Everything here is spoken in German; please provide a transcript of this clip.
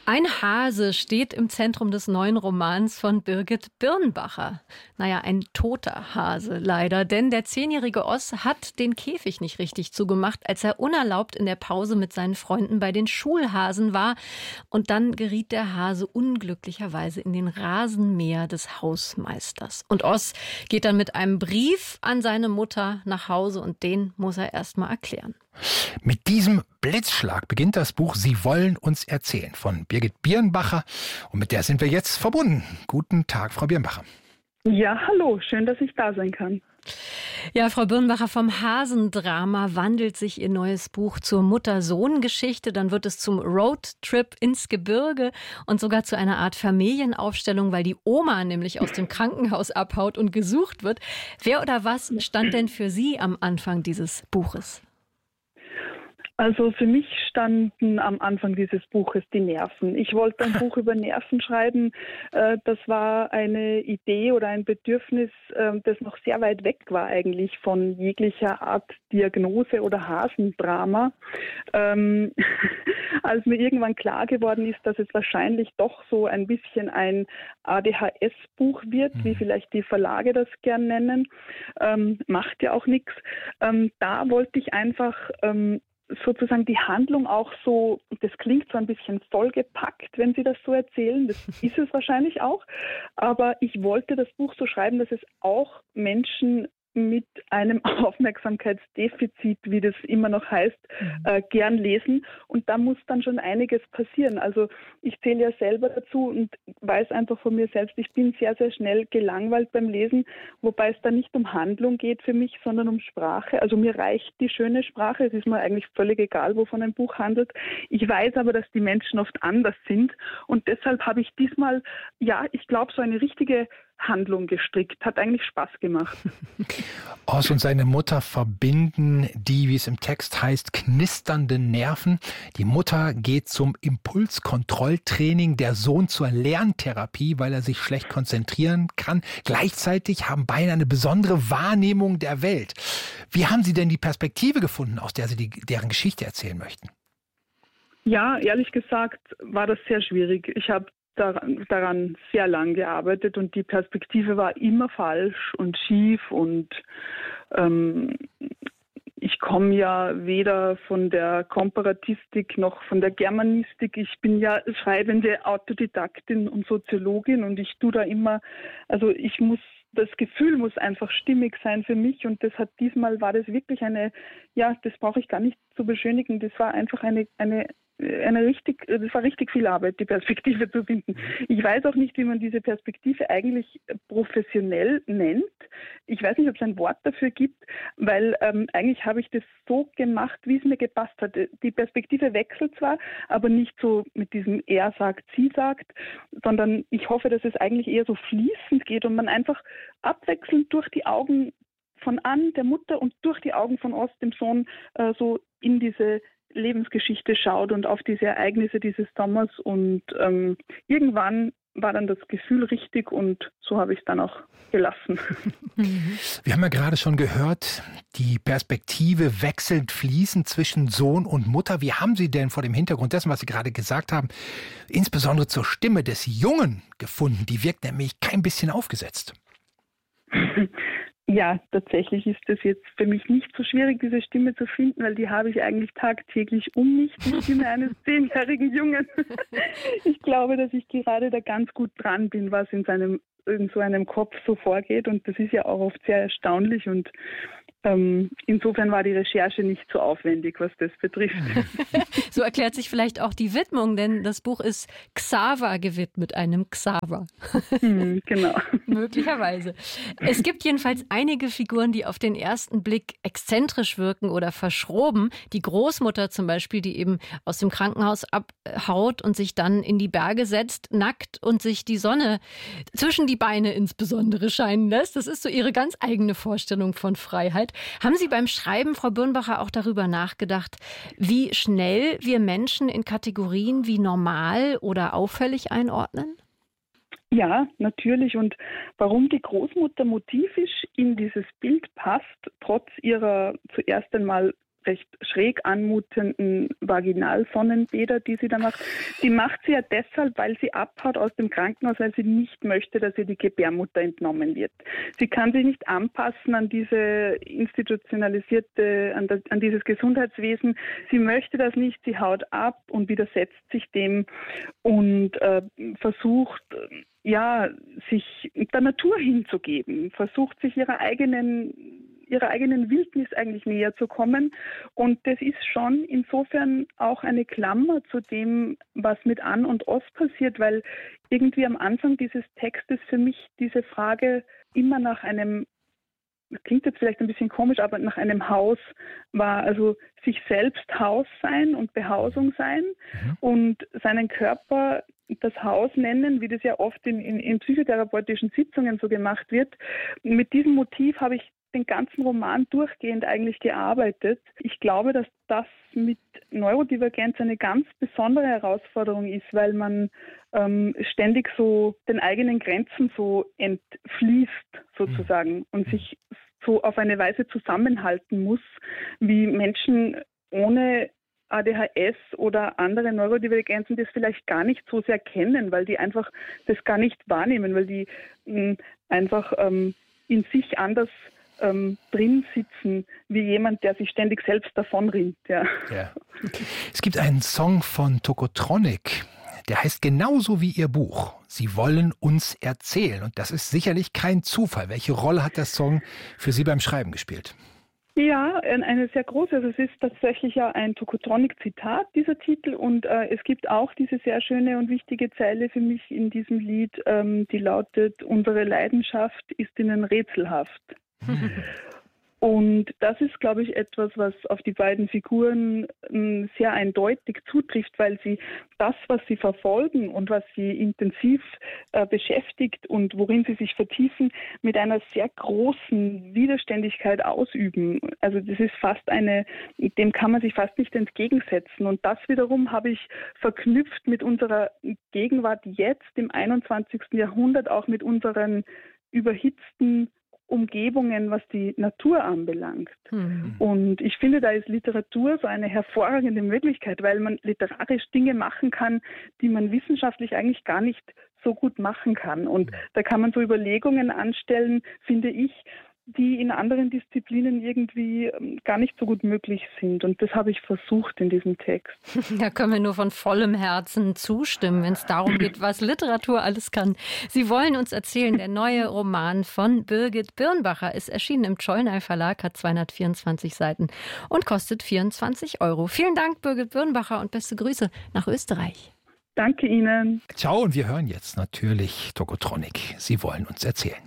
Ein Hase steht im Zentrum des neuen Romans von Birgit Birnbacher. Naja, ein toter Hase leider, denn der 10-jährige Oss hat den Käfig nicht richtig zugemacht, als er unerlaubt in der Pause mit seinen Freunden bei den Schulhasen war. Und dann geriet der Hase unglücklicherweise in den Rasenmäher des Hausmeisters. Und Oss geht dann mit einem Brief an seine Mutter nach Hause und den muss er erst mal erklären. Mit diesem Blitzschlag beginnt das Buch Sie wollen uns erzählen von Birgit Birnbacher. Und mit der sind wir jetzt verbunden. Guten Tag, Frau Birnbacher. Ja, hallo, schön, dass ich da sein kann. Ja, Frau Birnbacher, vom Hasendrama wandelt sich Ihr neues Buch zur Mutter-Sohn-Geschichte. Dann wird es zum Roadtrip ins Gebirge und sogar zu einer Art Familienaufstellung, weil die Oma nämlich aus dem Krankenhaus abhaut und gesucht wird. Wer oder was stand denn für Sie am Anfang dieses Buches? Also für mich standen am Anfang dieses Buches die Nerven. Ich wollte ein Buch über Nerven schreiben. Das war eine Idee oder ein Bedürfnis, das noch sehr weit weg war eigentlich von jeglicher Art Diagnose oder Hasendrama. Als mir irgendwann klar geworden ist, dass es wahrscheinlich doch so ein bisschen ein ADHS-Buch wird, wie vielleicht die Verlage das gern nennen, macht ja auch nichts. Da wollte ich einfach sozusagen die Handlung auch so, das klingt so ein bisschen vollgepackt, wenn Sie das so erzählen, das ist es wahrscheinlich auch, aber ich wollte das Buch so schreiben, dass es auch Menschen mit einem Aufmerksamkeitsdefizit, wie das immer noch heißt, gern lesen. Und da muss dann schon einiges passieren. Also ich zähle ja selber dazu und weiß einfach von mir selbst, ich bin sehr, sehr schnell gelangweilt beim Lesen, wobei es da nicht um Handlung geht für mich, sondern um Sprache. Also mir reicht die schöne Sprache. Es ist mir eigentlich völlig egal, wovon ein Buch handelt. Ich weiß aber, dass die Menschen oft anders sind. Und deshalb habe ich diesmal, ja, ich glaube, so eine richtige Handlung gestrickt. Hat eigentlich Spaß gemacht. Oss und seine Mutter verbinden die, wie es im Text heißt, knisternden Nerven. Die Mutter geht zum Impulskontrolltraining, der Sohn zur Lerntherapie, weil er sich schlecht konzentrieren kann. Gleichzeitig haben beide eine besondere Wahrnehmung der Welt. Wie haben Sie denn die Perspektive gefunden, aus der Sie deren Geschichte erzählen möchten? Ja, ehrlich gesagt war das sehr schwierig. Ich habe daran sehr lang gearbeitet und die Perspektive war immer falsch und schief und ich komme ja weder von der Komparatistik noch von der Germanistik. Ich bin ja schreibende Autodidaktin und Soziologin und ich tue da immer, also das Gefühl muss einfach stimmig sein für mich und diesmal war das wirklich das brauche ich gar nicht zu beschönigen, das war einfach das war richtig viel Arbeit, die Perspektive zu finden. Ich weiß auch nicht, wie man diese Perspektive eigentlich professionell nennt. Ich weiß nicht, ob es ein Wort dafür gibt, weil eigentlich habe ich das so gemacht, wie es mir gepasst hat. Die Perspektive wechselt zwar, aber nicht so mit diesem er sagt, sie sagt, sondern ich hoffe, dass es eigentlich eher so fließend geht und man einfach abwechselnd durch die Augen von Ann, der Mutter, und durch die Augen von Ost, dem Sohn, so in diese Lebensgeschichte schaut und auf diese Ereignisse dieses Sommers und irgendwann war dann das Gefühl richtig und so habe ich es dann auch gelassen. Wir haben ja gerade schon gehört, die Perspektive wechselt fließend zwischen Sohn und Mutter. Wie haben Sie denn vor dem Hintergrund dessen, was Sie gerade gesagt haben, insbesondere zur Stimme des Jungen gefunden? Die wirkt nämlich kein bisschen aufgesetzt. Ja, tatsächlich ist es jetzt für mich nicht so schwierig, diese Stimme zu finden, weil die habe ich eigentlich tagtäglich um mich, die Stimme eines 10-jährigen Jungen. Ich glaube, dass ich gerade da ganz gut dran bin, was in so einem Kopf so vorgeht und das ist ja auch oft sehr erstaunlich und insofern war die Recherche nicht so aufwendig, was das betrifft. So erklärt sich vielleicht auch die Widmung, denn das Buch ist Xaver gewidmet, einem Xaver. Genau. Möglicherweise. Es gibt jedenfalls einige Figuren, die auf den ersten Blick exzentrisch wirken oder verschroben. Die Großmutter zum Beispiel, die eben aus dem Krankenhaus abhaut und sich dann in die Berge setzt, nackt und sich die Sonne zwischen die Beine insbesondere scheinen lässt. Das ist so ihre ganz eigene Vorstellung von Freiheit. Haben Sie beim Schreiben, Frau Birnbacher, auch darüber nachgedacht, wie schnell wir Menschen in Kategorien wie normal oder auffällig einordnen? Ja, natürlich. Und warum die Großmutter motivisch in dieses Bild passt, trotz ihrer zuerst einmal recht schräg anmutenden Vaginalsonnenbäder, die sie da macht. Die macht sie ja deshalb, weil sie abhaut aus dem Krankenhaus, weil sie nicht möchte, dass ihr die Gebärmutter entnommen wird. Sie kann sich nicht anpassen an diese institutionalisierte, an dieses Gesundheitswesen. Sie möchte das nicht, sie haut ab und widersetzt sich dem und versucht, sich der Natur hinzugeben, versucht sich ihrer eigenen Wildnis eigentlich näher zu kommen. Und das ist schon insofern auch eine Klammer zu dem, was mit An und Oss passiert, weil irgendwie am Anfang dieses Textes für mich diese Frage immer nach einem, das klingt jetzt vielleicht ein bisschen komisch, aber nach einem Haus war, also sich selbst Haus sein und Behausung sein und seinen Körper das Haus nennen, wie das ja oft in psychotherapeutischen Sitzungen so gemacht wird. Mit diesem Motiv habe ich den ganzen Roman durchgehend eigentlich gearbeitet. Ich glaube, dass das mit Neurodivergenz eine ganz besondere Herausforderung ist, weil man ständig so den eigenen Grenzen so entfließt sozusagen und sich so auf eine Weise zusammenhalten muss, wie Menschen ohne ADHS oder andere Neurodivergenzen das vielleicht gar nicht so sehr kennen, weil die einfach das gar nicht wahrnehmen, weil die einfach in sich anders drin sitzen, wie jemand, der sich ständig selbst davonrinnt. Ja. Es gibt einen Song von Tokotronic, der heißt genauso wie ihr Buch. Sie wollen uns erzählen. Und das ist sicherlich kein Zufall. Welche Rolle hat der Song für Sie beim Schreiben gespielt? Ja, eine sehr große. Also es ist tatsächlich ja ein Tokotronic-Zitat, dieser Titel. Und es gibt auch diese sehr schöne und wichtige Zeile für mich in diesem Lied, die lautet: Unsere Leidenschaft ist ihnen rätselhaft. Und das ist, glaube ich, etwas, was auf die beiden Figuren sehr eindeutig zutrifft, weil sie das, was sie verfolgen und was sie intensiv beschäftigt und worin sie sich vertiefen, mit einer sehr großen Widerständigkeit ausüben. Also das ist fast dem kann man sich fast nicht entgegensetzen. Und das wiederum habe ich verknüpft mit unserer Gegenwart jetzt im 21. Jahrhundert, auch mit unseren überhitzten Umgebungen, was die Natur anbelangt. Und ich finde, da ist Literatur so eine hervorragende Möglichkeit, weil man literarisch Dinge machen kann, die man wissenschaftlich eigentlich gar nicht so gut machen kann. Und da kann man so Überlegungen anstellen, finde ich, die in anderen Disziplinen irgendwie gar nicht so gut möglich sind. Und das habe ich versucht in diesem Text. Da können wir nur von vollem Herzen zustimmen, wenn es darum geht, was Literatur alles kann. Sie wollen uns erzählen, der neue Roman von Birgit Birnbacher ist erschienen im Czollner Verlag, hat 224 Seiten und kostet 24 €. Vielen Dank, Birgit Birnbacher, und beste Grüße nach Österreich. Danke Ihnen. Ciao, und wir hören jetzt natürlich Tokotronic. Sie wollen uns erzählen.